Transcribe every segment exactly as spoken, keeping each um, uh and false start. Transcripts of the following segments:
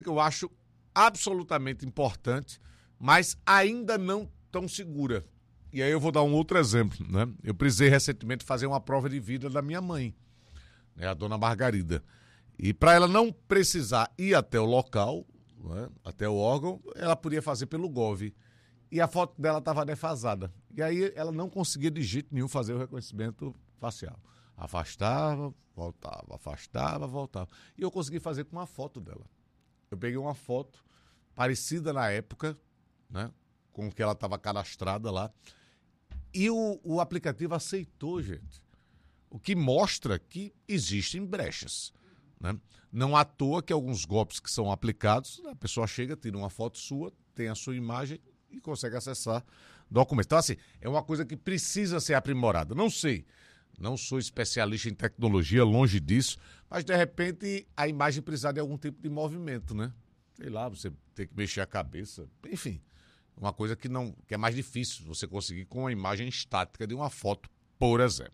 eu acho absolutamente importante, mas ainda não tão segura. E aí eu vou dar um outro exemplo, né? Eu precisei recentemente fazer uma prova de vida da minha mãe, né, a dona Margarida. E para ela não precisar ir até o local, né, até o órgão, ela podia fazer pelo Gov. E a foto dela estava defasada. E aí ela não conseguia de jeito nenhum fazer o reconhecimento facial. Afastava, voltava, afastava, voltava. E eu consegui fazer com uma foto dela. Eu peguei uma foto parecida na época, né, com que ela estava cadastrada lá. E o, o aplicativo aceitou, gente. O que mostra que existem brechas, né? Não à toa que alguns golpes que são aplicados, a pessoa chega, tira uma foto sua, tem a sua imagem e consegue acessar documentos. Então, assim, é uma coisa que precisa ser aprimorada. Não sei, não sou especialista em tecnologia, longe disso, mas, de repente, a imagem precisa de algum tipo de movimento, né? Sei lá, você tem que mexer a cabeça, enfim. Uma coisa que, não, que é mais difícil você conseguir com a imagem estática de uma foto, por exemplo.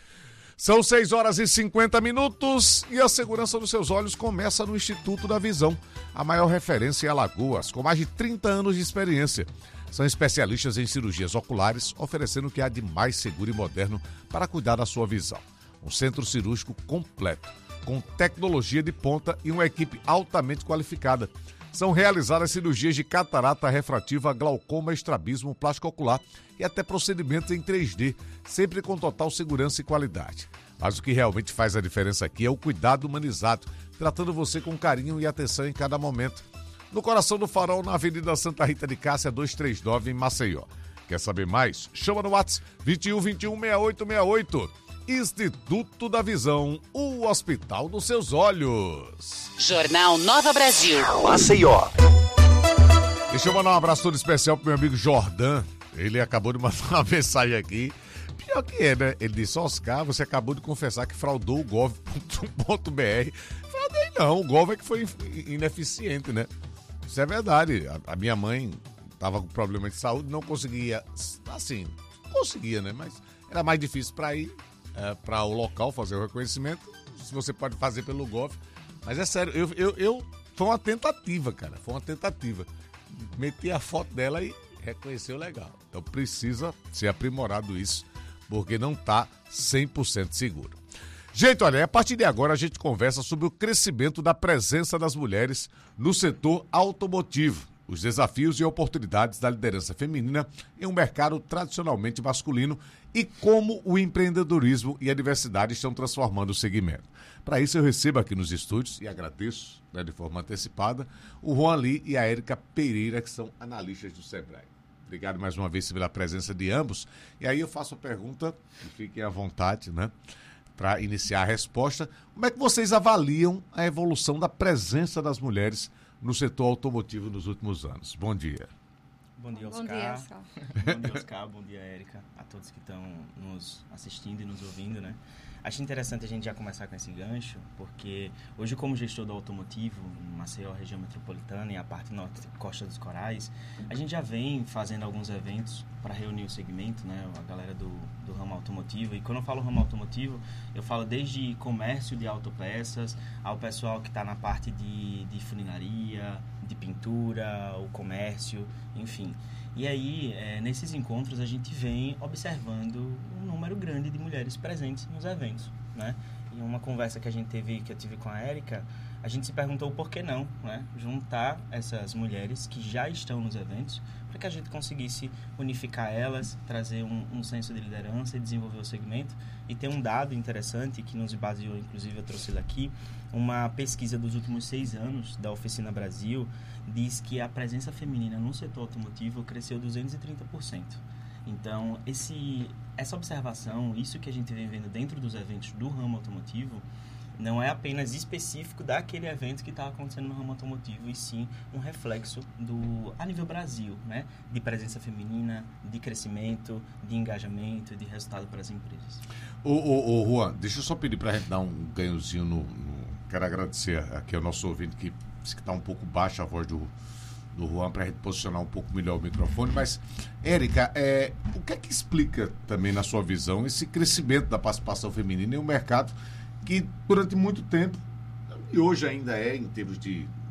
São seis horas e cinquenta minutos e a segurança dos seus olhos começa no Instituto da Visão, a maior referência em Alagoas, com mais de trinta anos de experiência. São especialistas em cirurgias oculares, oferecendo o que há de mais seguro e moderno para cuidar da sua visão. Um centro cirúrgico completo, com tecnologia de ponta e uma equipe altamente qualificada. São realizadas cirurgias de catarata refrativa, glaucoma, estrabismo, plástico ocular e até procedimentos em três D, sempre com total segurança e qualidade. Mas o que realmente faz a diferença aqui é o cuidado humanizado, tratando você com carinho e atenção em cada momento. No coração do Farol, na Avenida Santa Rita de Cássia, duzentos e trinta e nove, em Maceió. Quer saber mais? Chama no WhatsApp vinte e um, vinte e um, sessenta e oito sessenta e oito. Instituto da Visão, o hospital dos seus olhos. Jornal Nova Brasil. Maceió. Deixa eu mandar um abraço todo especial pro meu amigo Jordan. Ele acabou de mandar uma mensagem aqui. Pior que é, né? Ele disse: Oscar, você acabou de confessar que fraudou o gov ponto br. Fraudei não, o Gov é que foi ineficiente, né? Isso é verdade. A, a minha mãe tava com problema de saúde, não conseguia, assim, conseguia, né? Mas era mais difícil para ir é, para o local fazer o reconhecimento. Se você pode fazer pelo Gov. Mas é sério, eu, eu, eu foi uma tentativa, cara. Foi uma tentativa. Meti a foto dela e reconheceu legal. Então precisa ser aprimorado isso, porque não está cem por cento seguro. Gente, olha, a partir de agora a gente conversa sobre o crescimento da presença das mulheres no setor automotivo, os desafios e oportunidades da liderança feminina em um mercado tradicionalmente masculino e como o empreendedorismo e a diversidade estão transformando o segmento. Para isso eu recebo aqui nos estúdios, e agradeço, né, de forma antecipada, o Juan Lee e a Érica Pereira, que são analistas do Sebrae. Obrigado mais uma vez pela presença de ambos. E aí eu faço a pergunta, e fiquem à vontade, né, para iniciar a resposta. Como é que vocês avaliam a evolução da presença das mulheres no setor automotivo nos últimos anos? Bom dia. Bom dia, Oscar. Bom dia, Oscar. Bom dia, Oscar. Bom dia, Érica. A todos que estão nos assistindo e nos ouvindo, né? Acho interessante a gente já começar com esse gancho, porque hoje, como gestor do automotivo, em Maceió, região metropolitana e a parte norte, Costa dos Corais, a gente já vem fazendo alguns eventos para reunir o segmento, né? A galera do, do ramo automotivo. E quando eu falo ramo automotivo, eu falo desde comércio de autopeças ao pessoal que está na parte de, de funilaria, de pintura, o comércio, enfim. E aí, é, nesses encontros, a gente vem observando um número grande de mulheres presentes nos eventos, né? E uma conversa que a gente teve, que eu tive com a Érica, a gente se perguntou por que não, né? Juntar essas mulheres que já estão nos eventos para que a gente conseguisse unificar elas, trazer um, um senso de liderança e desenvolver o segmento. E tem um dado interessante que nos baseou, inclusive eu trouxe ele aqui, uma pesquisa dos últimos seis anos da Oficina Brasil diz que a presença feminina no setor automotivo cresceu duzentos e trinta por cento. Então, esse, essa observação, isso que a gente vem vendo dentro dos eventos do ramo automotivo, não é apenas específico daquele evento que está acontecendo no ramo automotivo, e sim um reflexo do, a nível Brasil, né? De presença feminina, de crescimento, de engajamento, de resultado para as empresas. Ô, ô, ô Juan, deixa eu só pedir para a gente dar um ganhozinho no, no... Quero agradecer aqui ao nosso ouvinte que disse que está um pouco baixa a voz do, do Juan, para a gente posicionar um pouco melhor o microfone. Mas, Érica, é, o que é que explica também, na sua visão, esse crescimento da participação feminina em um mercado que durante muito tempo, e hoje ainda é em termos de,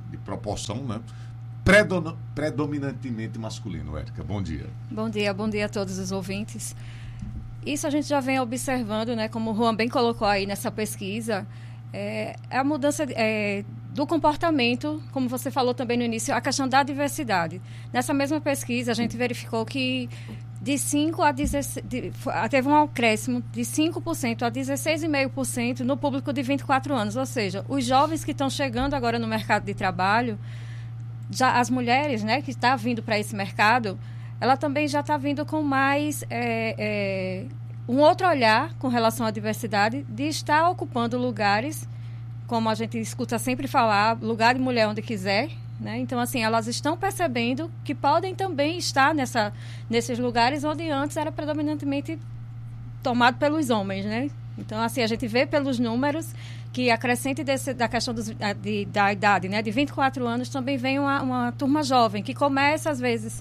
de proporção, né? Predon- predominantemente masculino, Érica. Bom dia. Bom dia, bom dia a todos os ouvintes. Isso a gente já vem observando, né, como o Juan bem colocou aí nessa pesquisa, é, a mudança é, do comportamento, como você falou também no início, a questão da diversidade. Nessa mesma pesquisa, a gente verificou que de cinco a dezesseis, de, teve um acréscimo de cinco por cento a dezesseis vírgula cinco por cento no público de vinte e quatro anos. Ou seja, os jovens que estão chegando agora no mercado de trabalho, já as mulheres, né, que estão vindo para esse mercado, ela também já está vindo com mais é, é, um outro olhar com relação à diversidade, de estar ocupando lugares, como a gente escuta sempre falar, lugar de mulher onde quiser, né? Então, assim, elas estão percebendo que podem também estar nessa, nesses lugares onde antes era predominantemente tomado pelos homens, né? Então, assim, a gente vê pelos números que a crescente desse, da questão dos, de, da idade, né, de vinte e quatro anos, também vem uma, uma turma jovem que começa, às vezes,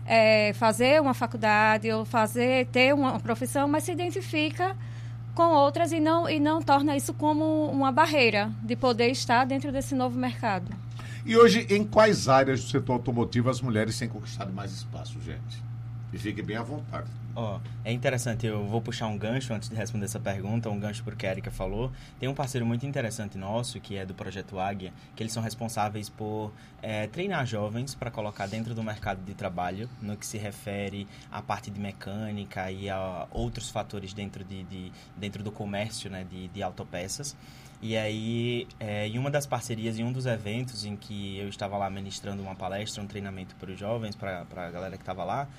é, fazer uma faculdade ou fazer, ter uma profissão, mas se identifica com outras e não, e não torna isso como uma barreira de poder estar dentro desse novo mercado. E hoje, em quais áreas do setor automotivo as mulheres têm conquistado mais espaço, gente? E fiquem bem à vontade. Ó, oh, é interessante, eu vou puxar um gancho antes de responder essa pergunta, um gancho porque a Érica falou. Tem um parceiro muito interessante nosso, que é do Projeto Águia, que eles são responsáveis por é, treinar jovens para colocar dentro do mercado de trabalho, no que se refere à parte de mecânica e a outros fatores dentro, de, de, dentro do comércio, né, de, de autopeças. E aí, é, em uma das parcerias, em um dos eventos em que eu estava lá ministrando uma palestra, um treinamento para os jovens, para a galera que estava lá,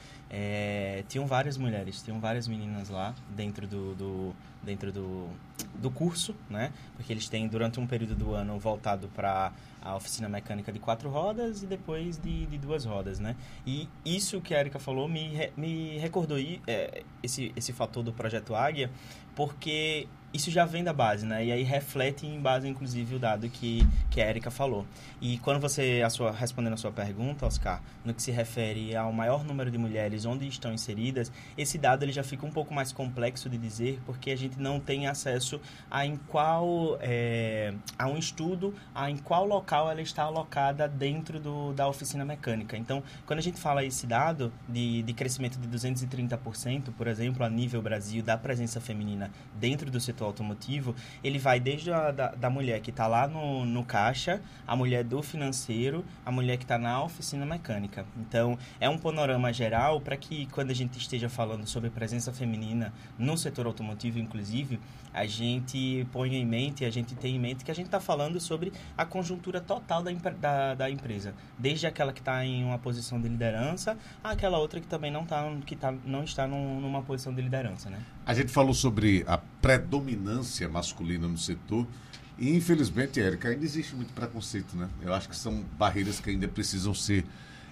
é, tinham várias mulheres, tinham várias meninas lá dentro do, do, dentro do, do curso, né? Porque eles têm, durante um período do ano, voltado para a oficina mecânica de quatro rodas e depois de, de duas rodas, né? E isso que a Érica falou me, re, me recordou é, esse, esse fator do Projeto Águia, porque isso já vem da base, né? E aí reflete em base, inclusive, o dado que, que a Érica falou. E quando você, a sua, respondendo a sua pergunta, Oscar, no que se refere ao maior número de mulheres onde estão inseridas, esse dado ele já fica um pouco mais complexo de dizer, porque a gente não tem acesso a em qual, é, a um estudo, a em qual local ela está alocada dentro do, da oficina mecânica. Então, quando a gente fala esse dado de, de crescimento de duzentos e trinta por cento, por exemplo, a nível Brasil, da presença feminina dentro do setor automotivo, ele vai desde a da, da mulher que está lá no, no caixa, a mulher do financeiro, a mulher que está na oficina mecânica. Então, é um panorama geral para que, quando a gente esteja falando sobre presença feminina no setor automotivo, inclusive, a gente ponha em mente, a gente tem em mente que a gente está falando sobre a conjuntura total da, da, da empresa, desde aquela que está em uma posição de liderança, àquela outra que também não, tá, que tá, não está num, numa posição de liderança, né? A gente falou sobre a predominância masculina no setor e, infelizmente, Érica, ainda existe muito preconceito, né? Eu acho que são barreiras que ainda precisam ser...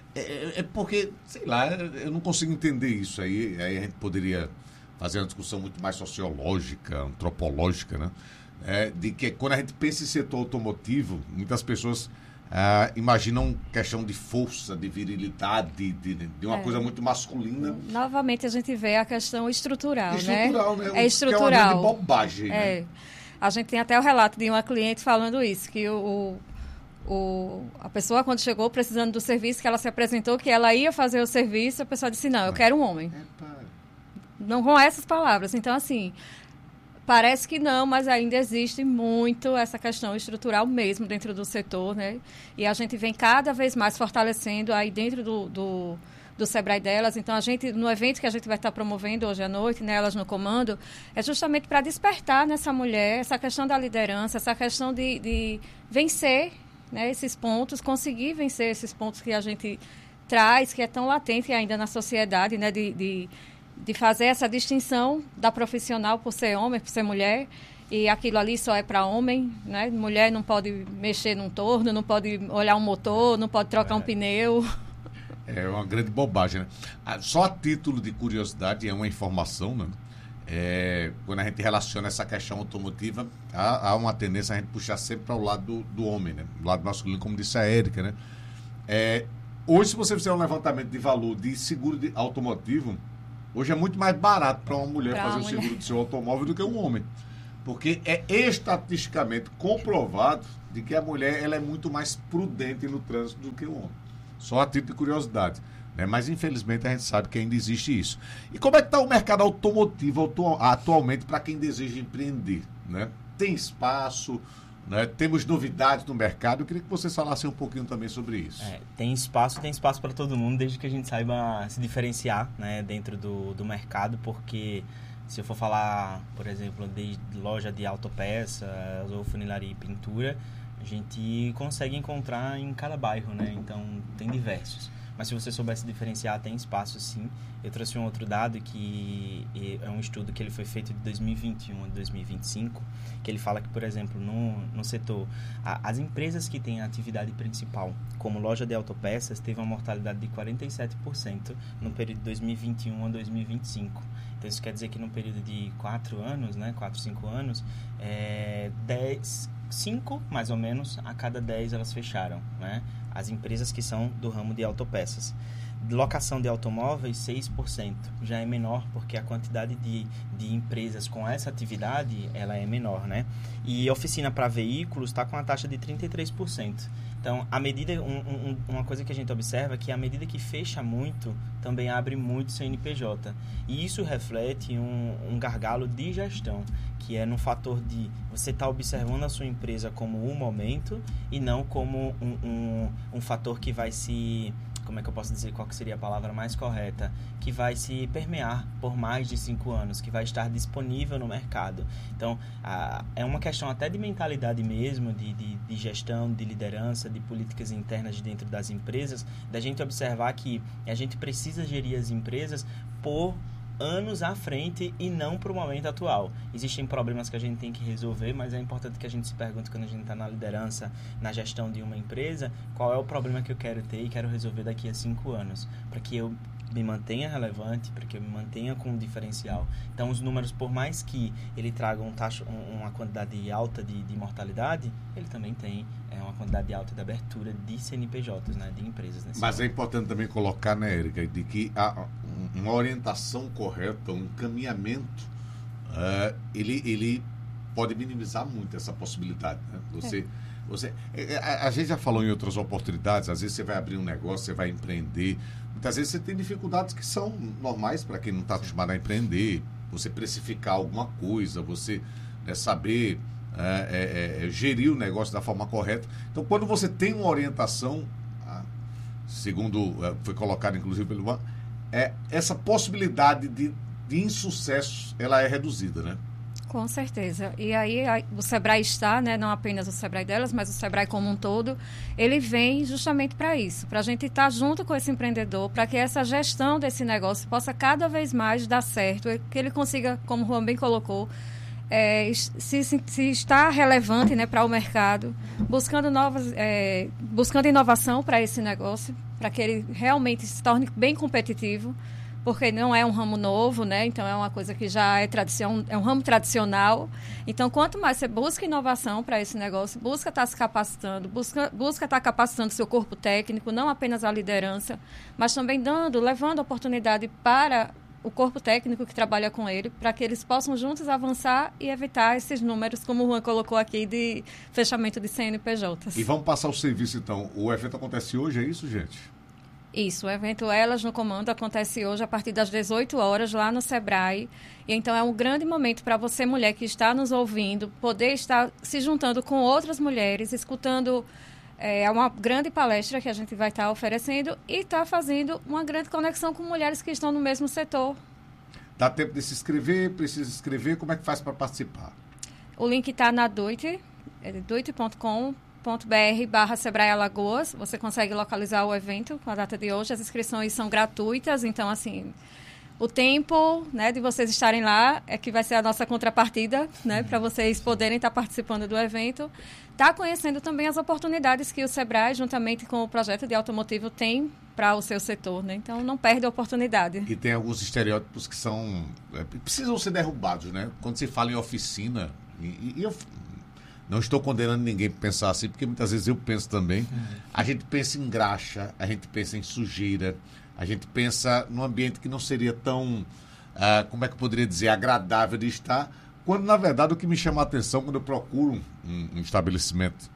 É, é porque, sei lá, eu não consigo entender isso aí. Aí a gente poderia fazer uma discussão muito mais sociológica, antropológica, né? É, de que quando a gente pensa em setor automotivo, muitas pessoas ah, imaginam questão de força, de virilidade, de, de uma é. coisa muito masculina. Novamente a gente vê a questão estrutural, estrutural né? né? É estrutural. Que é uma grande bobagem, é. né? A gente tem até o relato de uma cliente falando isso, que o, o, a pessoa, quando chegou precisando do serviço, que ela se apresentou, que ela ia fazer o serviço, a pessoa disse, não, eu quero um homem. É, para. Não com essas palavras. Então, assim, parece que não, mas ainda existe muito essa questão estrutural mesmo dentro do setor, né? E a gente vem cada vez mais fortalecendo aí dentro do, do, do Sebrae delas. Então, a gente, no evento que a gente vai estar promovendo hoje à noite, né, Elas no Comando, é justamente para despertar nessa mulher essa questão da liderança, essa questão de, de vencer, né, esses pontos, conseguir vencer esses pontos que a gente traz, que é tão latente ainda na sociedade, né, de... de de fazer essa distinção da profissional por ser homem, por ser mulher, e aquilo ali só é para homem, né? Mulher não pode mexer num torno, não pode olhar um motor, não pode trocar é. um pneu. É uma grande bobagem, né? Só a título de curiosidade, é uma informação, né? É, quando a gente relaciona essa questão automotiva, há, há uma tendência a gente puxar sempre para o lado do, do homem, né? Do lado masculino, como disse a Érica, né? É, hoje, se você fizer um levantamento de valor de seguro de automotivo, hoje é muito mais barato para uma mulher pra fazer o seguro do seu automóvel do que um homem. Porque é estatisticamente comprovado de que a mulher ela é muito mais prudente no trânsito do que o homem. Só a título de curiosidade. Né? Mas, infelizmente, a gente sabe que ainda existe isso. E como é que está o mercado automotivo atualmente para quem deseja empreender? Né? Tem espaço? Né? Temos novidades no mercado? Eu queria que vocês falassem um pouquinho também sobre isso. É, tem espaço, tem espaço para todo mundo, desde que a gente saiba se diferenciar, né, dentro do, do mercado, porque se eu for falar, por exemplo, de loja de autopeças ou funilaria e pintura, a gente consegue encontrar em cada bairro, né? Então tem diversos. Mas se você souber se diferenciar, tem espaço sim. Eu trouxe um outro dado que é um estudo que ele foi feito de dois mil e vinte e um a dois mil e vinte e cinco, que ele fala que, por exemplo, no, no setor, a, as empresas que têm a atividade principal, como loja de autopeças, teve uma mortalidade de quarenta e sete por cento no período de dois mil e vinte e um a dois mil e vinte e cinco. Então isso quer dizer que no período de quatro anos, né, quatro, cinco anos, é, dez, cinco mais ou menos a cada dez elas fecharam, né? As empresas que são do ramo de autopeças. Locação de automóveis, seis por cento. Já é menor porque a quantidade de, de empresas com essa atividade ela é menor, né? E oficina para veículos está com a taxa de trinta e três por cento. Então, a medida, um, um, uma coisa que a gente observa é que a medida que fecha muito, também abre muito C N P J. E isso reflete um, um gargalo de gestão, que é no fator de você estar tá observando a sua empresa como um momento e não como um, um, um fator que vai se... como é que eu posso dizer, qual que seria a palavra mais correta, que vai se permear por mais de cinco anos, que vai estar disponível no mercado. Então, a, é uma questão até de mentalidade mesmo, de, de, de gestão, de liderança, de políticas internas dentro das empresas, da gente observar que a gente precisa gerir as empresas por anos à frente e não para o momento atual. Existem problemas que a gente tem que resolver, mas é importante que a gente se pergunte quando a gente está na liderança, na gestão de uma empresa, qual é o problema que eu quero ter e quero resolver daqui a cinco anos, para que eu me mantenha relevante, para que eu me mantenha com um diferencial. Então, os números, por mais que ele traga um taxa, um, uma quantidade alta de, de mortalidade, ele também tem é, uma quantidade alta de abertura de C N P Js, né, de empresas. Nesse Mas momento. é importante também colocar, né, Érica, de que a, uma orientação correta, um encaminhamento, uh, ele, ele pode minimizar muito essa possibilidade. Né? Você, é. você, a, a gente já falou em outras oportunidades, às vezes você vai abrir um negócio, você vai empreender, muitas vezes você tem dificuldades que são normais para quem não está acostumado a empreender, você precificar alguma coisa, você né, saber é, é, é, gerir o negócio da forma correta. Então, quando você tem uma orientação, ah, segundo é, foi colocado inclusive pelo banco, é, essa possibilidade de, de insucesso, ela é reduzida, né? Com certeza. E aí a, o Sebrae está, né, não apenas o Sebrae delas, mas o Sebrae como um todo, ele vem justamente para isso, para a gente estar junto com esse empreendedor, para que essa gestão desse negócio possa cada vez mais dar certo, que ele consiga, como o Juan bem colocou, é, se, se, se estar relevante, né, para o mercado, buscando, novas, é, buscando inovação para esse negócio, para que ele realmente se torne bem competitivo, porque não é um ramo novo, né? Então é uma coisa que já é tradição, é um ramo tradicional. Então, quanto mais você busca inovação para esse negócio, busca estar se capacitando, busca, busca estar capacitando seu corpo técnico, não apenas a liderança, mas também dando, levando oportunidade para o corpo técnico que trabalha com ele, para que eles possam juntos avançar e evitar esses números, como o Juan colocou aqui, de fechamento de C N P Js. E vamos passar o serviço, então. O evento acontece hoje, é isso, gente? Isso, o evento Elas no Comando acontece hoje a partir das dezoito horas lá no Sebrae. E então é um grande momento para você, mulher que está nos ouvindo, poder estar se juntando com outras mulheres, escutando é, uma grande palestra que a gente vai estar oferecendo e estar fazendo uma grande conexão com mulheres que estão no mesmo setor. Dá tempo de se inscrever, precisa se inscrever, como é que faz para participar? O link está na Doite, é doite ponto com ponto br barra Sebrae Alagoas. Você consegue localizar o evento com a data de hoje. As inscrições são gratuitas, então, assim, o tempo, né, de vocês estarem lá é que vai ser a nossa contrapartida, né, para vocês poderem estar participando do evento. Tá conhecendo também as oportunidades que o Sebrae, juntamente com o projeto de automotivo, tem para o seu setor, né? Então, não perde a oportunidade. E tem alguns estereótipos que são... É, precisam ser derrubados, né? Quando se fala em oficina, e, e eu... Não estou condenando ninguém para pensar assim, porque muitas vezes eu penso também. A gente pensa em graxa, a gente pensa em sujeira, a gente pensa num ambiente que não seria tão, ah, como é que eu poderia dizer, agradável de estar, quando, na verdade, o que me chama a atenção quando eu procuro um, um estabelecimento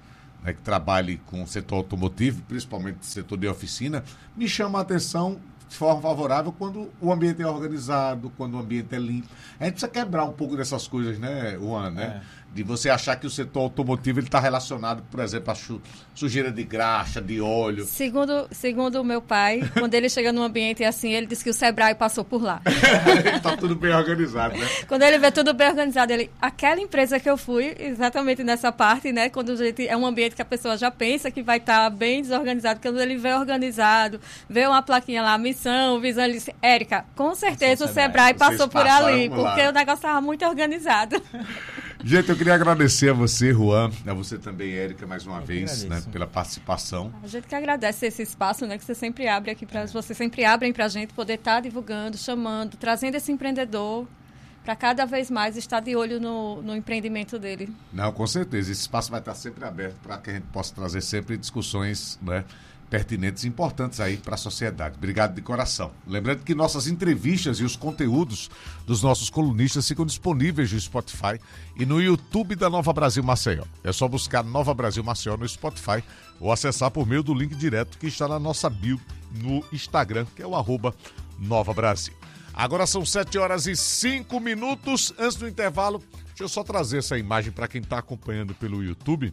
né, que trabalhe com o setor automotivo, principalmente o setor de oficina, me chama a atenção de forma favorável quando o ambiente é organizado, quando o ambiente é limpo. A gente precisa quebrar um pouco dessas coisas, né, Juan, né? É. De você achar que o setor automotivo está relacionado, por exemplo, a su- sujeira de graxa, de óleo. Segundo, segundo o meu pai, quando ele chega num ambiente assim, ele diz que o Sebrae passou por lá. Está tudo bem organizado, né? Quando ele vê tudo bem organizado, ele, aquela empresa que eu fui, exatamente nessa parte, né? Quando a gente, é um ambiente que a pessoa já pensa que vai estar bem desorganizado, quando ele vê organizado, vê uma plaquinha lá, missão, visão, ele diz, Érica, com certeza o Sebrae, Sebrae passou por ali, por porque o negócio estava muito organizado. Gente, eu queria agradecer a você, Juan, a você também, Érica, mais uma eu vez, né, pela participação. A gente que agradece esse espaço, né, que você sempre abre aqui para é. vocês sempre abrem para a gente poder estar tá divulgando, chamando, trazendo esse empreendedor para cada vez mais estar de olho no, no empreendimento dele. Não, com certeza. Esse espaço vai estar sempre aberto para que a gente possa trazer sempre discussões, né, pertinentes e importantes aí para a sociedade. Obrigado de coração. Lembrando que nossas entrevistas e os conteúdos dos nossos colunistas ficam disponíveis no Spotify e no YouTube da Nova Brasil Maceió. É só buscar Nova Brasil Maceió no Spotify ou acessar por meio do link direto que está na nossa bio no Instagram, que é o arroba Nova Brasil. Agora são sete horas e cinco minutos. Antes do intervalo, deixa eu só trazer essa imagem para quem está acompanhando pelo YouTube.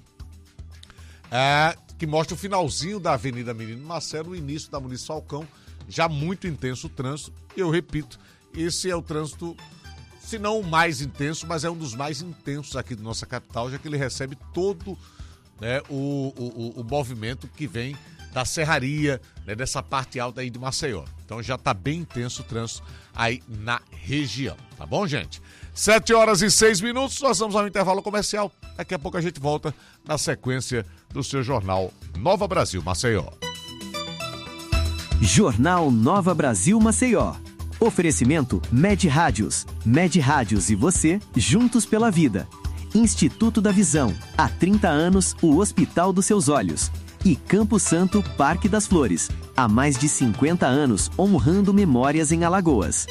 É... que mostra o finalzinho da Avenida Menino Marcelo, o início da Muniz Falcão, já muito intenso o trânsito. Eu repito, esse é o trânsito, se não o mais intenso, mas é um dos mais intensos aqui da nossa capital, já que ele recebe todo, né, o, o, o movimento que vem da serraria, né, dessa parte alta aí de Maceió. Então já está bem intenso o trânsito aí na região, tá bom, gente? Sete horas e seis minutos, nós vamos ao intervalo comercial. Daqui a pouco a gente volta na sequência do seu jornal Nova Brasil Maceió. Jornal Nova Brasil Maceió. Oferecimento Med Rádios. Med Rádios e você, juntos pela vida. Instituto da Visão. Há trinta anos, o Hospital dos Seus Olhos. E Campo Santo, Parque das Flores. Há mais de cinquenta anos, honrando memórias em Alagoas.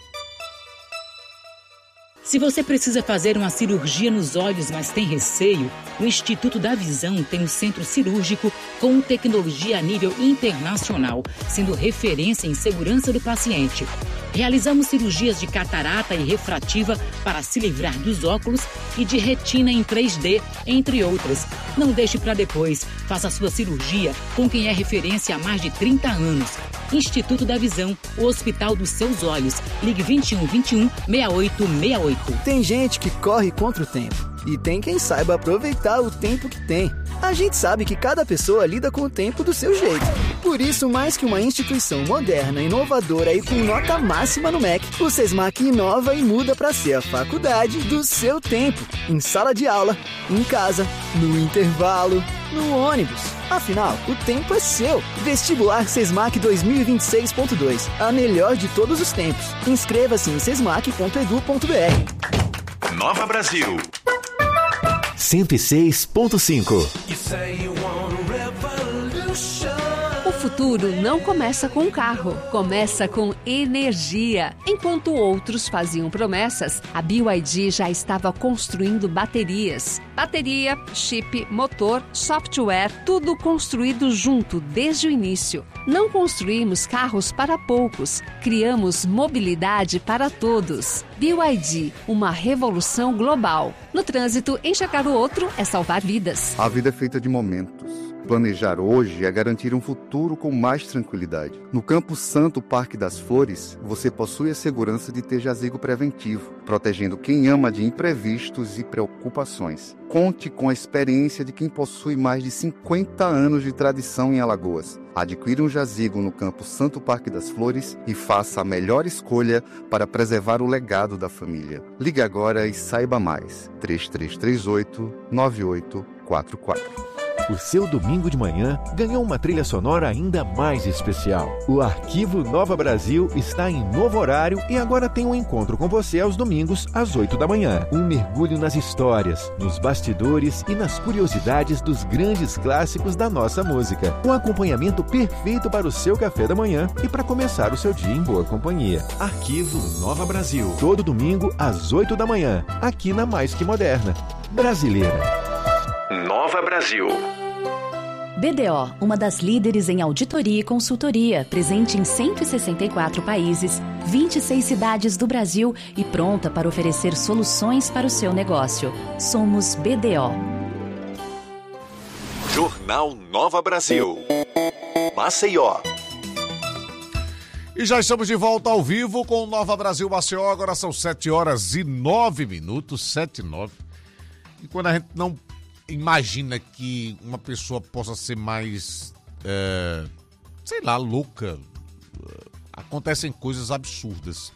Se você precisa fazer uma cirurgia nos olhos, mas tem receio, o Instituto da Visão tem um centro cirúrgico com tecnologia a nível internacional, sendo referência em segurança do paciente. Realizamos cirurgias de catarata e refrativa para se livrar dos óculos e de retina em três D, entre outras. Não deixe para depois. Faça sua cirurgia com quem é referência há mais de trinta anos. Instituto da Visão, o Hospital dos Seus Olhos. Ligue vinte e um, vinte e um, sessenta e oito sessenta e oito. Tem gente que corre contra o tempo e tem quem saiba aproveitar o tempo que tem. A gente sabe que cada pessoa lida com o tempo do seu jeito. Por isso, mais que uma instituição moderna, inovadora e com nota máxima no M E C, o SESMAC inova e muda para ser a faculdade do seu tempo. Em sala de aula, em casa, no intervalo, no ônibus. Afinal, o tempo é seu. Vestibular SESMAC dois mil e vinte e seis ponto dois. A melhor de todos os tempos. Inscreva-se em sesmac ponto edu ponto br. Nova Brasil cento e seis ponto cinco. O futuro não começa com um carro, começa com energia. Enquanto outros faziam promessas, a B Y D já estava construindo baterias. Bateria, chip, motor, software, tudo construído junto desde o início. Não construímos carros para poucos, criamos mobilidade para todos. B Y D, uma revolução global. No trânsito, enxergar o outro é salvar vidas. A vida é feita de momentos. Planejar hoje é garantir um futuro com mais tranquilidade. No Campo Santo Parque das Flores, você possui a segurança de ter jazigo preventivo, protegendo quem ama de imprevistos e preocupações. Conte com a experiência de quem possui mais de cinquenta anos de tradição em Alagoas. Adquira um jazigo no Campo Santo Parque das Flores e faça a melhor escolha para preservar o legado da família. Ligue agora e saiba mais. três três três oito, nove oito quatro quatro. O seu domingo de manhã ganhou uma trilha sonora ainda mais especial. O Arquivo Nova Brasil está em novo horário e agora tem um encontro com você aos domingos, às oito da manhã. Um mergulho nas histórias, nos bastidores e nas curiosidades dos grandes clássicos da nossa música. Um acompanhamento perfeito para o seu café da manhã e para começar o seu dia em boa companhia. Arquivo Nova Brasil. Todo domingo, às oito da manhã, aqui na Mais Que Moderna. Brasileira. Nova Brasil B D O, uma das líderes em auditoria e consultoria, presente em cento e sessenta e quatro países, vinte e seis cidades do Brasil e pronta para oferecer soluções para o seu negócio. Somos B D O. Jornal Nova Brasil. Maceió. E já estamos de volta ao vivo com o Nova Brasil Maceió. Agora são sete horas e nove minutos, sete e nove. E quando a gente não imagina que uma pessoa possa ser mais, é, sei lá, louca, acontecem coisas absurdas.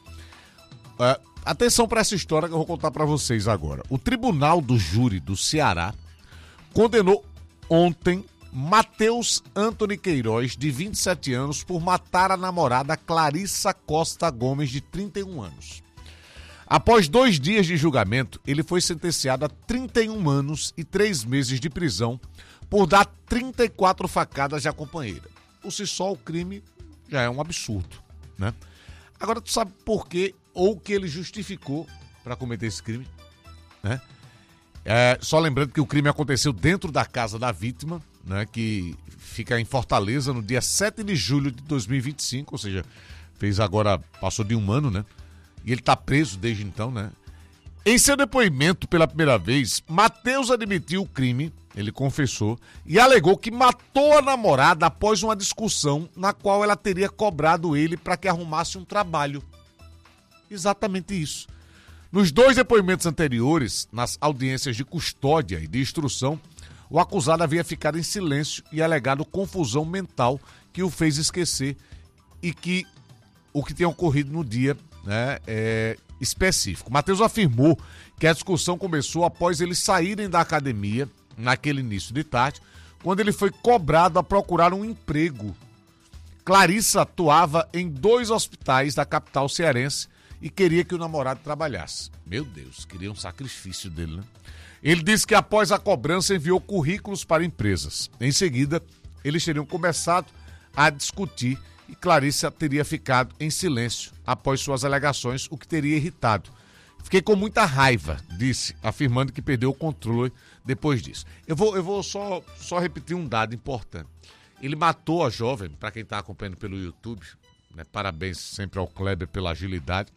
É, atenção para essa história que eu vou contar para vocês agora. O Tribunal do Júri do Ceará condenou ontem Matheus Antony Queiroz, de vinte e sete anos, por matar a namorada Clarissa Costa Gomes, de trinta e um anos. Após dois dias de julgamento, ele foi sentenciado a trinta e um anos e três meses de prisão por dar trinta e quatro facadas à companheira. Por si só, o crime já é um absurdo, né? Agora, tu sabe por quê ou o que ele justificou para cometer esse crime, né? É, só lembrando que o crime aconteceu dentro da casa da vítima, né, que fica em Fortaleza, no dia sete de julho de dois mil e vinte e cinco, ou seja, fez agora, passou de um ano, né? E ele está preso desde então, né? Em seu depoimento pela primeira vez, Matheus admitiu o crime, ele confessou, e alegou que matou a namorada após uma discussão na qual ela teria cobrado ele para que arrumasse um trabalho. Exatamente isso. Nos dois depoimentos anteriores, nas audiências de custódia e de instrução, o acusado havia ficado em silêncio e alegado confusão mental que o fez esquecer e que o que tinha ocorrido no dia, né, é específico. Matheus afirmou que a discussão começou após eles saírem da academia, naquele início de tarde, quando ele foi cobrado a procurar um emprego. Clarissa atuava em dois hospitais da capital cearense e queria que o namorado trabalhasse. Meu Deus, queria um sacrifício dele, né? Ele disse que após a cobrança enviou currículos para empresas. Em seguida, eles teriam começado a discutir e Clarissa teria ficado em silêncio após suas alegações, o que teria irritado. Fiquei com muita raiva, disse, afirmando que perdeu o controle depois disso. Eu vou, eu vou só, só repetir um dado importante. Ele matou a jovem, para quem está acompanhando pelo YouTube, né, parabéns sempre ao Kleber pela agilidade.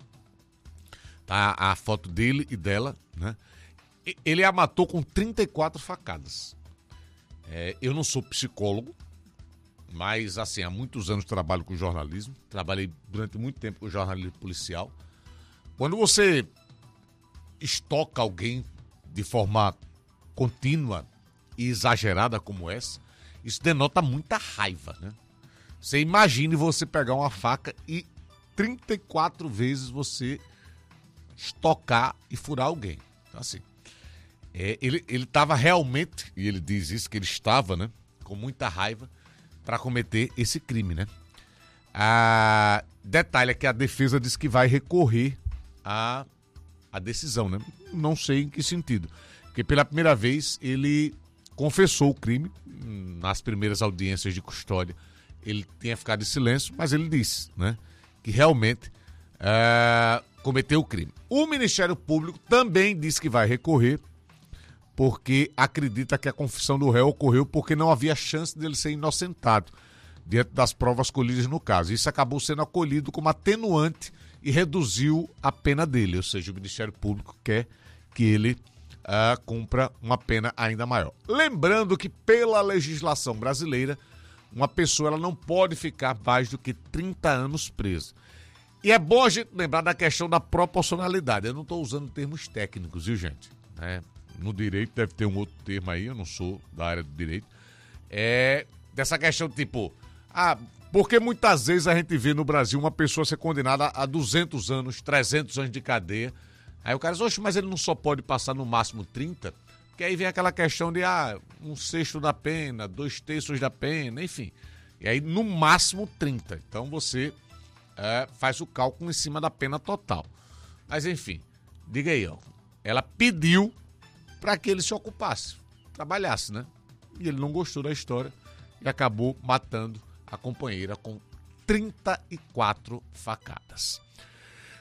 Tá a foto dele e dela, né? Ele a matou com trinta e quatro facadas. É, eu não sou psicólogo, mas assim, há muitos anos trabalho com jornalismo. Trabalhei durante muito tempo com jornalismo policial. Quando você estoca alguém de forma contínua e exagerada como essa, isso denota muita raiva, né? Você imagine você pegar uma faca e trinta e quatro vezes você estocar e furar alguém. Então assim, é, ele ele estava realmente, e ele diz isso, que ele estava, né, com muita raiva para cometer esse crime, né? A detalhe é que a defesa diz que vai recorrer à, à decisão, né? Não sei em que sentido, porque pela primeira vez ele confessou o crime nas primeiras audiências de custódia. Ele tinha ficado em silêncio, mas ele disse, né, que realmente é, cometeu o crime. O Ministério Público também disse que vai recorrer, porque acredita que a confissão do réu ocorreu porque não havia chance dele ser inocentado diante das provas colhidas no caso. Isso acabou sendo acolhido como atenuante e reduziu a pena dele, ou seja, o Ministério Público quer que ele uh, cumpra uma pena ainda maior. Lembrando que pela legislação brasileira, uma pessoa ela não pode ficar mais do que trinta anos presa. E é bom a gente lembrar da questão da proporcionalidade. Eu não estou usando termos técnicos, viu, gente? É, no direito deve ter um outro termo aí, eu não sou da área do direito. É dessa questão tipo, ah, porque muitas vezes a gente vê no Brasil uma pessoa ser condenada a duzentos anos, trezentos anos de cadeia. Aí o cara diz, oxe, mas ele não só pode passar no máximo trinta? Porque aí vem aquela questão de, ah, um sexto da pena, dois terços da pena, enfim. E aí no máximo trinta. Então você é, faz o cálculo em cima da pena total. Mas enfim, diga aí, ó. Ela pediu para que ele se ocupasse, trabalhasse, né? E ele não gostou da história e acabou matando a companheira com trinta e quatro facadas.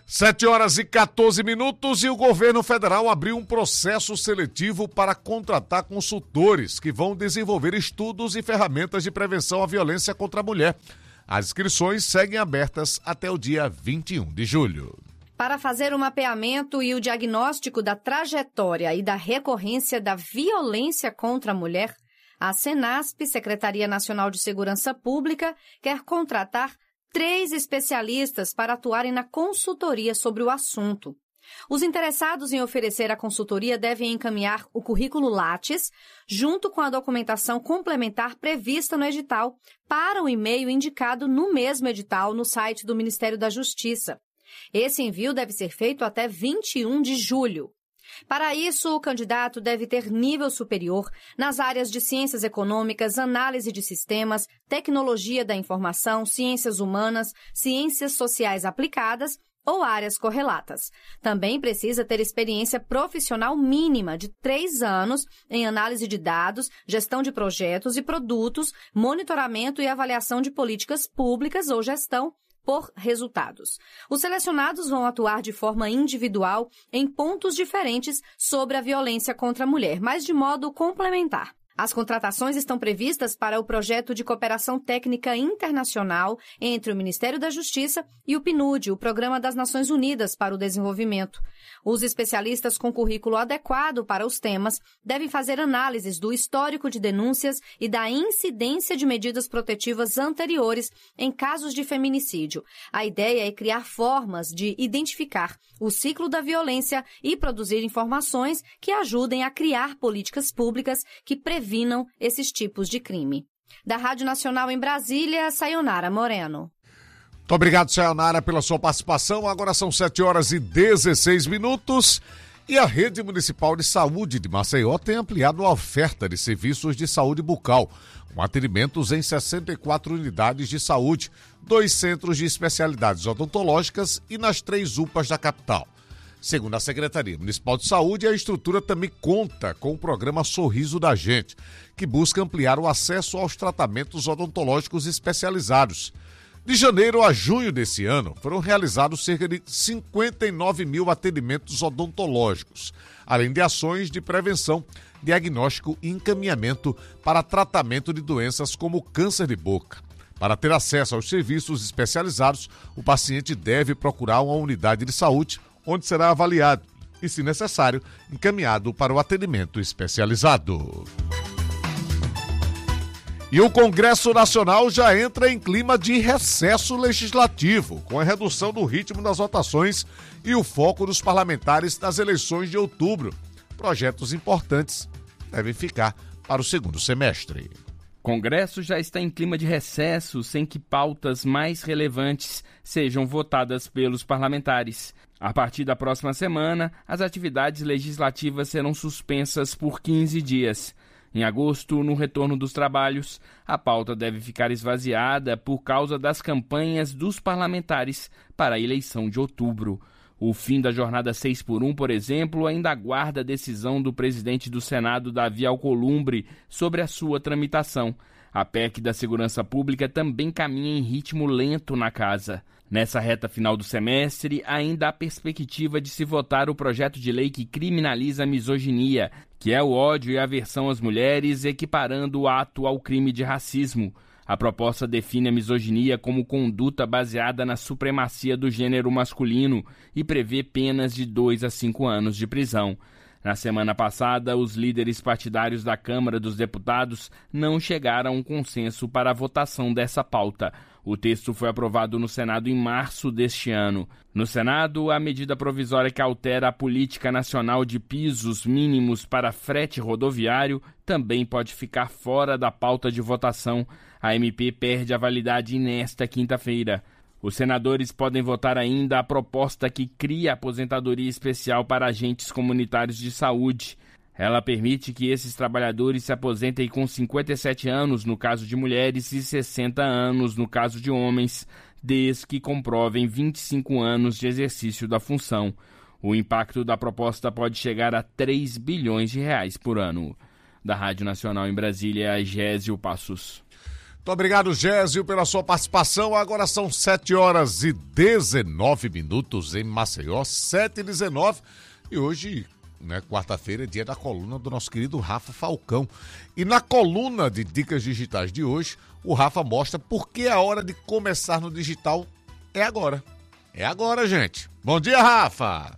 Sete horas e quatorze minutos e o governo federal abriu um processo seletivo para contratar consultores que vão desenvolver estudos e ferramentas de prevenção à violência contra a mulher. As inscrições seguem abertas até o dia vinte e um de julho. Para fazer o mapeamento e o diagnóstico da trajetória e da recorrência da violência contra a mulher, a Senasp, Secretaria Nacional de Segurança Pública, quer contratar três especialistas para atuarem na consultoria sobre o assunto. Os interessados em oferecer a consultoria devem encaminhar o currículo Lattes, junto com a documentação complementar prevista no edital, para o e-mail indicado no mesmo edital no site do Ministério da Justiça. Esse envio deve ser feito até vinte e um de julho. Para isso, o candidato deve ter nível superior nas áreas de ciências econômicas, análise de sistemas, tecnologia da informação, ciências humanas, ciências sociais aplicadas ou áreas correlatas. Também precisa ter experiência profissional mínima de três anos em análise de dados, gestão de projetos e produtos, monitoramento e avaliação de políticas públicas ou gestão por resultados. Os selecionados vão atuar de forma individual em pontos diferentes sobre a violência contra a mulher, mas de modo complementar. As contratações estão previstas para o projeto de cooperação técnica internacional entre o Ministério da Justiça e o P N U D, o Programa das Nações Unidas para o Desenvolvimento. Os especialistas com currículo adequado para os temas devem fazer análises do histórico de denúncias e da incidência de medidas protetivas anteriores em casos de feminicídio. A ideia é criar formas de identificar o ciclo da violência e produzir informações que ajudem a criar políticas públicas que previnam esses tipos de crime. Da Rádio Nacional em Brasília, Sayonara Moreno. Muito obrigado, Sayonara, pela sua participação. Agora são sete horas e dezesseis minutos e a Rede Municipal de Saúde de Maceió tem ampliado a oferta de serviços de saúde bucal, com atendimentos em sessenta e quatro unidades de saúde, dois centros de especialidades odontológicas e nas três U P As da capital. Segundo a Secretaria Municipal de Saúde, a estrutura também conta com o programa Sorriso da Gente, que busca ampliar o acesso aos tratamentos odontológicos especializados. De janeiro a junho desse ano, foram realizados cerca de cinquenta e nove mil atendimentos odontológicos, além de ações de prevenção, diagnóstico e encaminhamento para tratamento de doenças como câncer de boca. Para ter acesso aos serviços especializados, o paciente deve procurar uma unidade de saúde, onde será avaliado e, se necessário, encaminhado para o atendimento especializado. E o Congresso Nacional já entra em clima de recesso legislativo, com a redução do ritmo das votações e o foco dos parlamentares nas eleições de outubro. Projetos importantes devem ficar para o segundo semestre. O Congresso já está em clima de recesso, sem que pautas mais relevantes sejam votadas pelos parlamentares. A partir da próxima semana, as atividades legislativas serão suspensas por quinze dias. Em agosto, no retorno dos trabalhos, a pauta deve ficar esvaziada por causa das campanhas dos parlamentares para a eleição de outubro. O fim da jornada seis por um, por exemplo, ainda aguarda a decisão do presidente do Senado, Davi Alcolumbre, sobre a sua tramitação. A P E C da Segurança Pública também caminha em ritmo lento na casa. Nessa reta final do semestre, ainda há perspectiva de se votar o projeto de lei que criminaliza a misoginia, que é o ódio e aversão às mulheres, equiparando o ato ao crime de racismo. A proposta define a misoginia como conduta baseada na supremacia do gênero masculino e prevê penas de dois a cinco anos de prisão. Na semana passada, os líderes partidários da Câmara dos Deputados não chegaram a um consenso para a votação dessa pauta. O texto foi aprovado no Senado em março deste ano. No Senado, a medida provisória que altera a Política Nacional de Pisos Mínimos para frete rodoviário também pode ficar fora da pauta de votação. A M P perde a validade nesta quinta-feira. Os senadores podem votar ainda a proposta que cria aposentadoria especial para agentes comunitários de saúde. Ela permite que esses trabalhadores se aposentem com cinquenta e sete anos no caso de mulheres e sessenta anos no caso de homens, desde que comprovem vinte e cinco anos de exercício da função. O impacto da proposta pode chegar a três bilhões de reais por ano. Da Rádio Nacional em Brasília, Gésio Passos. Muito obrigado, Gésio, pela sua participação. Agora são sete horas e dezenove minutos em Maceió, sete e dezenove. E hoje, né, quarta-feira, é dia da coluna do nosso querido Rafa Falcão. E na coluna de Dicas Digitais de hoje, o Rafa mostra por que a hora de começar no digital é agora. É agora, gente. Bom dia, Rafa!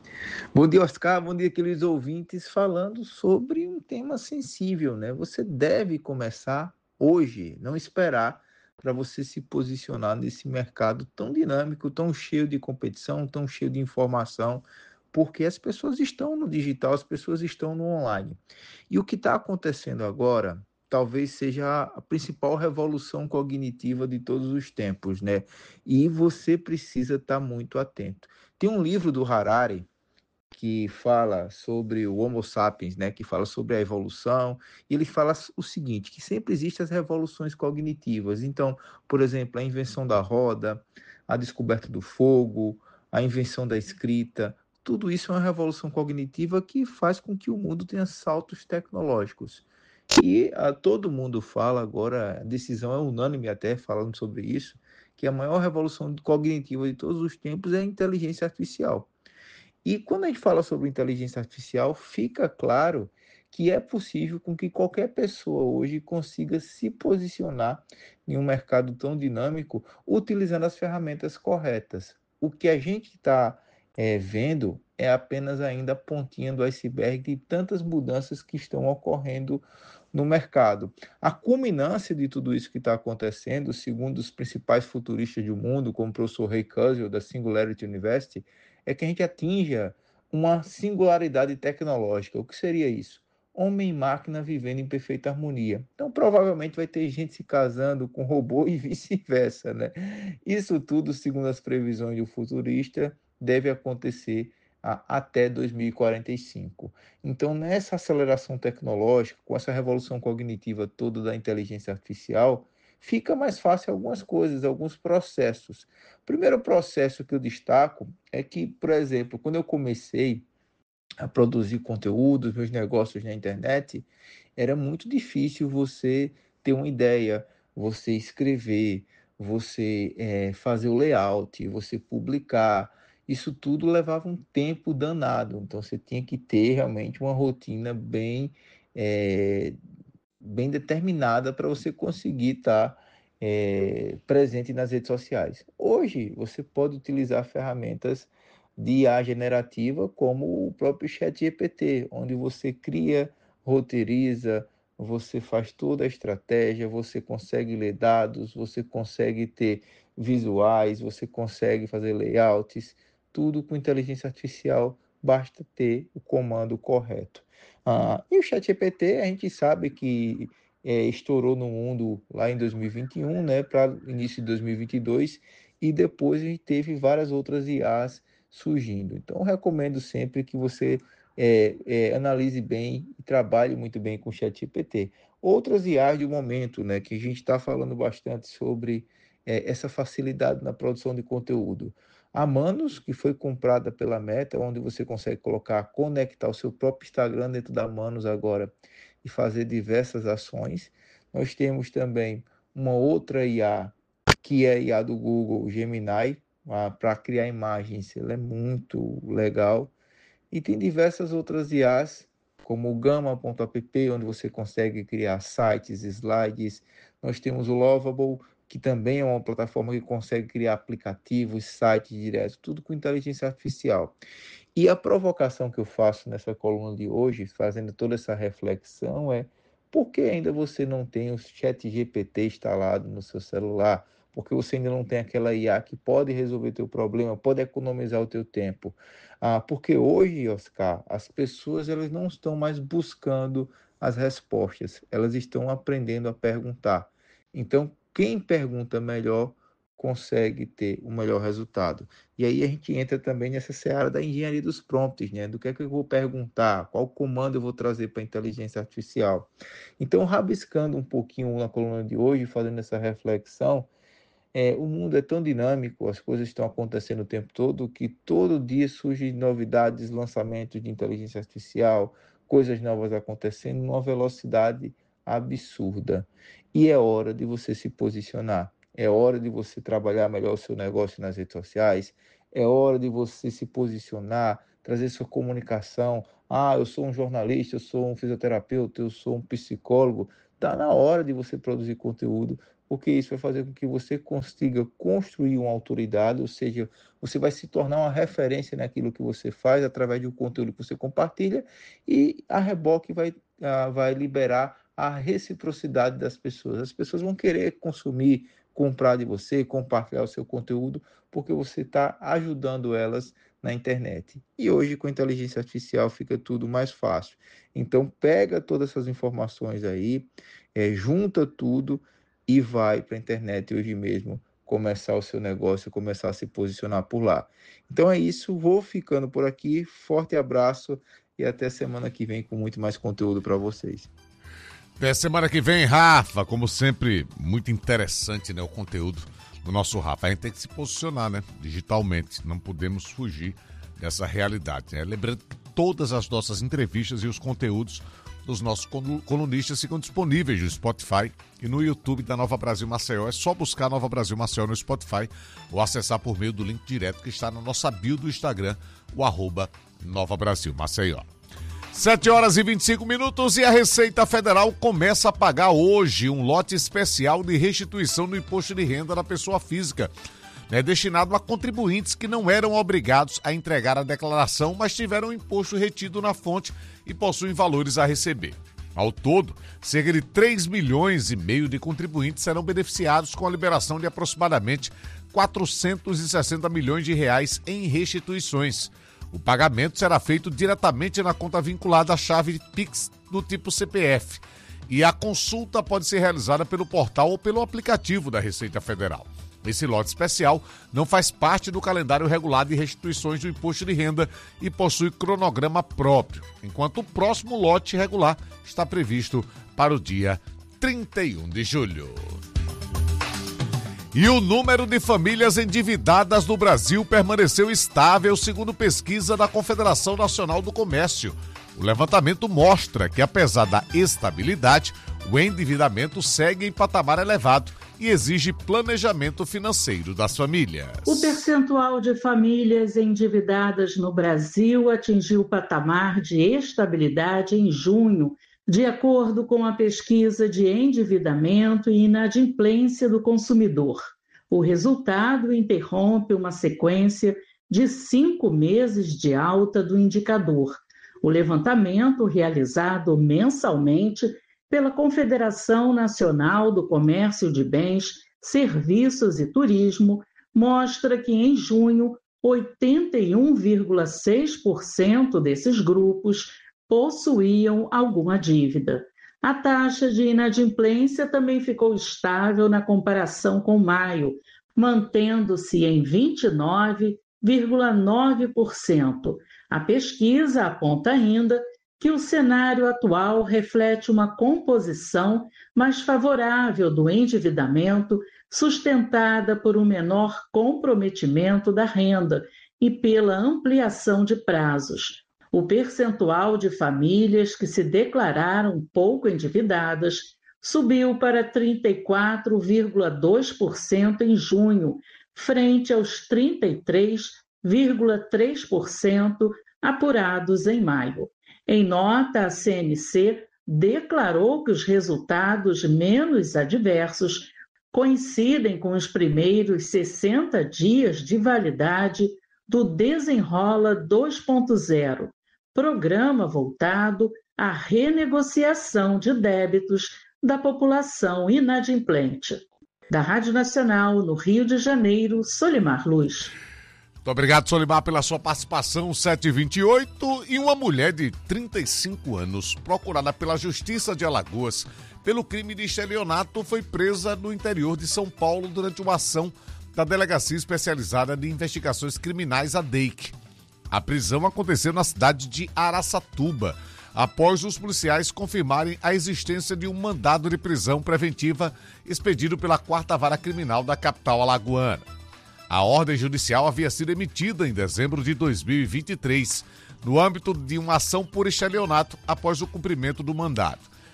Bom dia, Oscar. Bom dia, aqueles ouvintes, falando sobre um tema sensível, né? Você deve começar hoje, não esperar para você se posicionar nesse mercado tão dinâmico, tão cheio de competição, tão cheio de informação, porque as pessoas estão no digital, as pessoas estão no online. E o que está acontecendo agora talvez seja a principal revolução cognitiva de todos os tempos, né? E você precisa estar muito atento. Tem um livro do Harari que fala sobre o Homo sapiens, né, que fala sobre a evolução, e ele fala o seguinte, que sempre existem as revoluções cognitivas. Então, por exemplo, a invenção da roda, a descoberta do fogo, a invenção da escrita, tudo isso é uma revolução cognitiva que faz com que o mundo tenha saltos tecnológicos. E a, todo mundo fala agora, a decisão é unânime até falando sobre isso, que a maior revolução cognitiva de todos os tempos é a inteligência artificial. E quando a gente fala sobre inteligência artificial, fica claro que é possível com que qualquer pessoa hoje consiga se posicionar em um mercado tão dinâmico utilizando as ferramentas corretas. O que a gente está é, vendo é apenas ainda a pontinha do iceberg de tantas mudanças que estão ocorrendo no mercado. A culminância de tudo isso que está acontecendo, segundo os principais futuristas do mundo, como o professor Ray Kurzweil, da Singularity University, é que a gente atinja uma singularidade tecnológica. O que seria isso? Homem e máquina vivendo em perfeita harmonia. Então, provavelmente vai ter gente se casando com robô e vice-versa, né? Isso tudo, segundo as previsões do futurista, deve acontecer a, até dois mil e quarenta e cinco. Então, nessa aceleração tecnológica, com essa revolução cognitiva toda da inteligência artificial, fica mais fácil algumas coisas, alguns processos. O primeiro processo que eu destaco é que, por exemplo, quando eu comecei a produzir conteúdos, meus negócios na internet, era muito difícil você ter uma ideia, você escrever, você é, fazer o layout, você publicar. Isso tudo levava um tempo danado, então você tinha que ter realmente uma rotina bem... É, bem determinada para você conseguir estar é, presente nas redes sociais. Hoje, você pode utilizar ferramentas de I A generativa, como o próprio ChatGPT, onde você cria, roteiriza, você faz toda a estratégia, você consegue ler dados, você consegue ter visuais, você consegue fazer layouts, tudo com inteligência artificial, basta ter o comando correto. Ah, e o ChatGPT, a gente sabe que é, estourou no mundo lá em dois mil e vinte e um, né, para início de dois mil e vinte e dois, e depois a gente teve várias outras I As surgindo. Então, eu recomendo sempre que você é, é, analise bem e trabalhe muito bem com o ChatGPT. Outras I As do momento, né, que a gente está falando bastante sobre é, essa facilidade na produção de conteúdo. A Manos, que foi comprada pela Meta, onde você consegue colocar, conectar o seu próprio Instagram dentro da Manos agora e fazer diversas ações. Nós temos também uma outra I A, que é a I A do Google, Gemini, para criar imagens. Ela é muito legal. E tem diversas outras I As, como o Gamma ponto app, onde você consegue criar sites, slides. Nós temos o Lovable, que também é uma plataforma que consegue criar aplicativos, sites diretos, tudo com inteligência artificial. E a provocação que eu faço nessa coluna de hoje, fazendo toda essa reflexão, é por que ainda você não tem o ChatGPT instalado no seu celular? Porque você ainda não tem aquela I A que pode resolver teu problema, pode economizar o teu tempo. Ah, porque hoje, Oscar, as pessoas elas não estão mais buscando as respostas, elas estão aprendendo a perguntar. Então, quem pergunta melhor consegue ter o melhor resultado. E aí a gente entra também nessa seara da engenharia dos prompts, né? Do que é que eu vou perguntar, qual comando eu vou trazer para a inteligência artificial. Então, rabiscando um pouquinho na coluna de hoje, fazendo essa reflexão, é, o mundo é tão dinâmico, as coisas estão acontecendo o tempo todo, que todo dia surgem novidades, lançamentos de inteligência artificial, coisas novas acontecendo numa velocidade absurda. E é hora de você se posicionar. É hora de você trabalhar melhor o seu negócio nas redes sociais. É hora de você se posicionar, trazer sua comunicação. Ah, eu sou um jornalista, eu sou um fisioterapeuta, eu sou um psicólogo. Está na hora de você produzir conteúdo, porque isso vai fazer com que você consiga construir uma autoridade, ou seja, você vai se tornar uma referência naquilo que você faz através do conteúdo que você compartilha, e a reboque vai, uh, vai liberar a reciprocidade das pessoas. As pessoas vão querer consumir, comprar de você, compartilhar o seu conteúdo, porque você está ajudando elas na internet. E hoje, com a inteligência artificial, fica tudo mais fácil. Então, pega todas essas informações aí, é, junta tudo e vai para a internet hoje mesmo começar o seu negócio, começar a se posicionar por lá. Então é isso, vou ficando por aqui. Forte abraço e até semana que vem com muito mais conteúdo para vocês. Até semana que vem, Rafa. Como sempre, muito interessante, né, o conteúdo do nosso Rafa. A gente tem que se posicionar, né, digitalmente. Não podemos fugir dessa realidade, né? Lembrando que todas as nossas entrevistas e os conteúdos dos nossos colunistas ficam disponíveis no Spotify e no YouTube da Nova Brasil Maceió. É só buscar Nova Brasil Maceió no Spotify ou acessar por meio do link direto que está na nossa bio do Instagram, o arroba Nova Brasil Maceió. sete horas e vinte e cinco minutos e a Receita Federal começa a pagar hoje um lote especial de restituição do imposto de renda da pessoa física, né, destinado a contribuintes que não eram obrigados a entregar a declaração, mas tiveram o imposto retido na fonte e possuem valores a receber. Ao todo, cerca de três milhões e meio de contribuintes serão beneficiados com a liberação de aproximadamente quatrocentos e sessenta milhões de reais em restituições. O pagamento será feito diretamente na conta vinculada à chave Pix do tipo C P F. E a consulta pode ser realizada pelo portal ou pelo aplicativo da Receita Federal. Esse lote especial não faz parte do calendário regular de restituições do imposto de renda e possui cronograma próprio, enquanto o próximo lote regular está previsto para o dia trinta e um de julho. E o número de famílias endividadas no Brasil permaneceu estável, segundo pesquisa da Confederação Nacional do Comércio. O levantamento mostra que, apesar da estabilidade, o endividamento segue em patamar elevado e exige planejamento financeiro das famílias. O percentual de famílias endividadas no Brasil atingiu o patamar de estabilidade em junho, de acordo com a pesquisa de endividamento e inadimplência do consumidor. O resultado interrompe uma sequência de cinco meses de alta do indicador. O levantamento, realizado mensalmente pela Confederação Nacional do Comércio de Bens, Serviços e Turismo, mostra que em junho, oitenta e um vírgula seis por cento desses grupos possuíam alguma dívida. A taxa de inadimplência também ficou estável na comparação com maio, mantendo-se em vinte e nove vírgula nove por cento. A pesquisa aponta ainda que o cenário atual reflete uma composição mais favorável do endividamento, sustentada por um menor comprometimento da renda e pela ampliação de prazos. O percentual de famílias que se declararam pouco endividadas subiu para trinta e quatro vírgula dois por cento em junho, frente aos trinta e três vírgula três por cento apurados em maio. Em nota, a C N C declarou que os resultados menos adversos coincidem com os primeiros sessenta dias de validade do Desenrola dois ponto zero, programa voltado à renegociação de débitos da população inadimplente. Da Rádio Nacional, no Rio de Janeiro, Solimar Luz. Muito obrigado, Solimar, pela sua participação, sete e vinte e oito. E uma mulher de trinta e cinco anos, procurada pela Justiça de Alagoas pelo crime de estelionato, foi presa no interior de São Paulo durante uma ação da Delegacia Especializada de Investigações Criminais, a D E I C. A prisão aconteceu na cidade de Araçatuba, após os policiais confirmarem a existência de um mandado de prisão preventiva expedido pela quarta Vara Criminal da capital alagoana. A ordem judicial havia sido emitida em dezembro de dois mil e vinte e três, no âmbito de uma ação por estelionato após o cumprimento do mandado.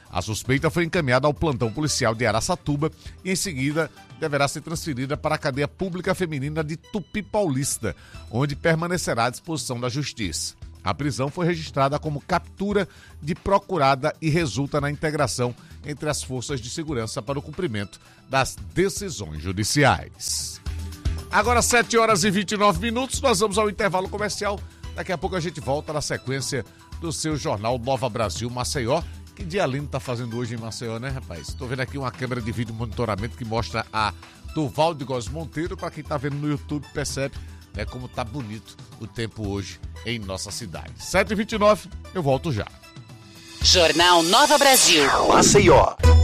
A suspeita foi encaminhada ao plantão policial de Araçatuba e, em seguida, deverá ser transferida para a cadeia pública feminina de Tupi Paulista, onde permanecerá à disposição da Justiça. A prisão foi registrada como captura de procurada e resulta na integração entre as forças de segurança para o cumprimento das decisões judiciais. Agora, sete horas e vinte e nove minutos, nós vamos ao intervalo comercial. Daqui a pouco a gente volta na sequência do seu jornal Nova Brasil Maceió. Que dia lindo tá fazendo hoje em Maceió, né, rapaz? Estou vendo aqui uma câmera de vídeo monitoramento que mostra a Durval de Góes Monteiro. Para quem tá vendo no YouTube, percebe, né, como tá bonito o tempo hoje em nossa cidade. sete e vinte e nove, eu volto já. Jornal Nova Brasil. Maceió.